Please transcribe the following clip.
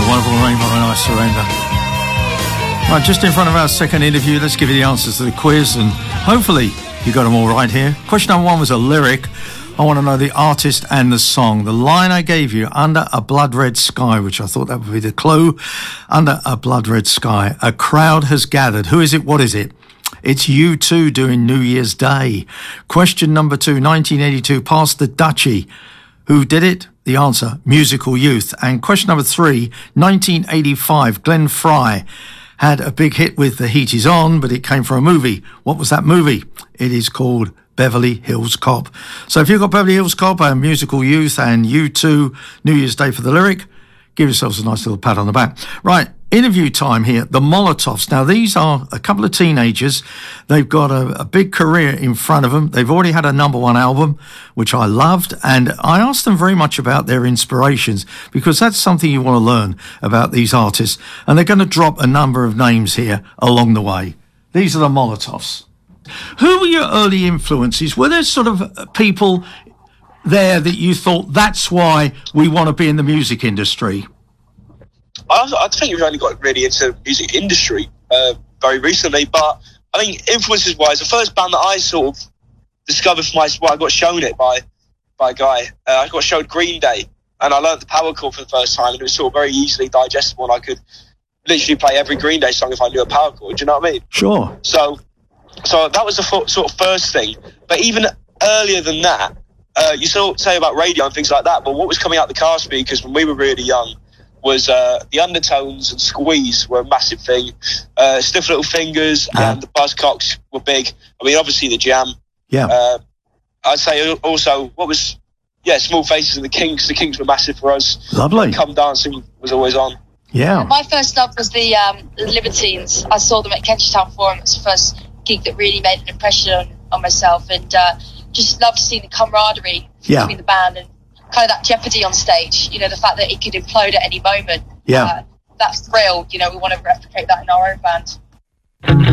Wonderful Rainbow and I Surrender. Right, just in front of our second interview, let's give you the answers to the quiz, and hopefully you got them all right here. Question number 1 was a lyric. I want to know the artist and the song. The line I gave you, Under a Blood Red Sky, which I thought that would be the clue. Under a Blood Red Sky. A crowd has gathered. Who is it? What is it? It's U2 doing New Year's Day. Question number 2, 1982, Pass the Duchy. Who did it? The answer, Musical Youth. And question number 3, 1985, Glenn Frey had a big hit with The Heat Is On, but it came from a movie. What was that movie? It is called Beverly Hills Cop. So if you've got Beverly Hills Cop and Musical Youth and U2 New Year's Day for the lyric, give yourselves a nice little pat on the back. Right, interview time here. The Molotovs. Now, these are a couple of teenagers. They've got a big career in front of them. They've already had a #1 album, which I loved. And I asked them very much about their inspirations, because that's something you want to learn about these artists. And they're going to drop a number of names here along the way. These are the Molotovs. Who were your early influences? Were there sort of people there that you thought, that's why we want to be in the music industry? I think we've only got really into the music industry very recently, but I think influences-wise, the first band that I sort of discovered for myself, I got shown it by a guy. I got shown Green Day, and I learned the power chord for the first time, and it was sort of very easily digestible, and I could literally play every Green Day song if I knew a power chord. Do you know what I mean? Sure. So that was the sort of first thing. But even earlier than that, you sort of say about radio and things like that, but what was coming out the car speakers when we were really young was the Undertones and Squeeze were a massive thing. Stiff Little Fingers and the Buzzcocks were big. I mean, obviously the Jam. Yeah. I'd say also Small Faces and the Kinks. The Kinks were massive for us. Lovely. Come Dancing was always on. Yeah. My first love was the Libertines. I saw them at Kentish Town Forum. It was the first gig that really made an impression on myself, and just loved seeing the camaraderie between the band and kind of that jeopardy on stage. You know, the fact that it could implode at any moment. Yeah. That thrill, we want to replicate that in our own band.